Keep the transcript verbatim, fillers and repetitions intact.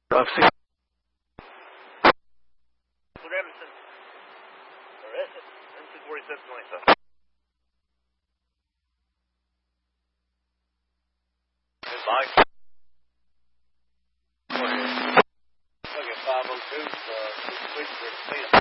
I've seen. Remington. Or is it? M two forty-seven twenty-seven. Goodbye. Look at five oh two, uh, six six,